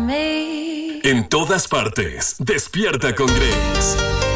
me. En todas partes, despierta con Grace.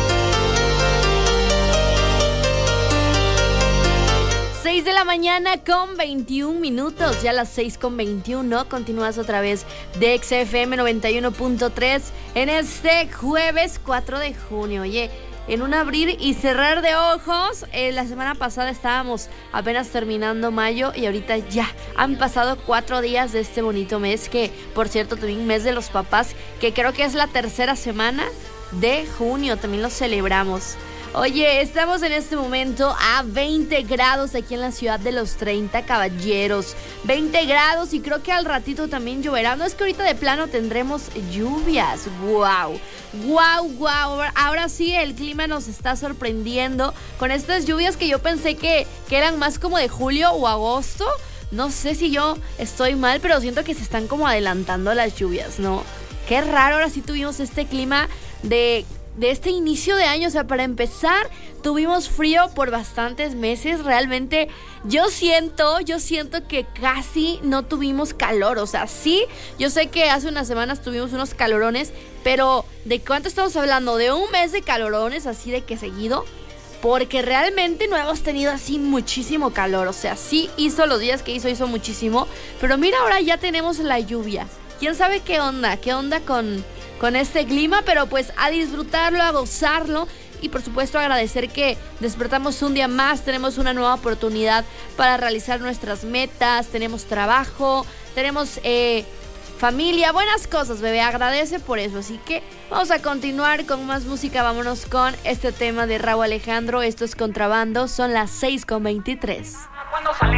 6 de la mañana con 21 minutos, ya las 6:21, continúas otra vez de XFM 91.3 en este jueves 4 de junio. Oye, en un abrir y cerrar de ojos, la semana pasada estábamos apenas terminando mayo y ahorita ya han pasado 4 días de este bonito mes que, por cierto, también mes de los papás, que creo que es la tercera semana de junio, también lo celebramos. Oye, estamos en este momento a 20 grados aquí en la ciudad de los 30 Caballeros. 20 grados y creo que al ratito también lloverá. No es que ahorita de plano tendremos lluvias. ¡Wow! ¡Wow, wow! Ahora sí el clima nos está sorprendiendo con estas lluvias que yo pensé que eran más como de julio o agosto. No sé si yo estoy mal, pero siento que se están como adelantando las lluvias, ¿no? Qué raro, ahora sí tuvimos este clima de este inicio de año. O sea, para empezar, tuvimos frío por bastantes meses. Realmente yo siento que casi no tuvimos calor. O sea, sí, yo sé que hace unas semanas tuvimos unos calorones, pero ¿de cuánto estamos hablando? ¿De un mes de calorones así de que seguido? Porque realmente no hemos tenido así muchísimo calor. O sea, sí hizo los días que hizo muchísimo, pero mira, ahora ya tenemos la lluvia. ¿Quién sabe qué onda con este clima? Pero pues a disfrutarlo, a gozarlo y por supuesto agradecer que despertamos un día más, tenemos una nueva oportunidad para realizar nuestras metas, tenemos trabajo, tenemos familia, buenas cosas, bebé, agradece por eso. Así que vamos a continuar con más música, vámonos con este tema de Rauw Alejandro, esto es Contrabando, son las 6:23.